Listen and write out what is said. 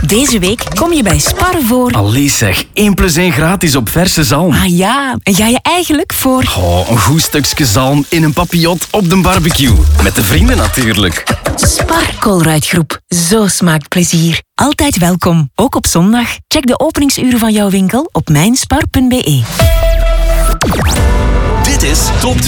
Deze week kom je bij Spar voor... Allee zeg, 1 + 1 gratis op verse zalm. Ah ja, en ga je eigenlijk voor... Oh, een goed stukje zalm in een papillot op de barbecue. Met de vrienden natuurlijk. Spar Colruyt-groep. Zo smaakt plezier. Altijd welkom, ook op zondag. Check de openingsuren van jouw winkel op mijnspar.be. Dit is Top 2.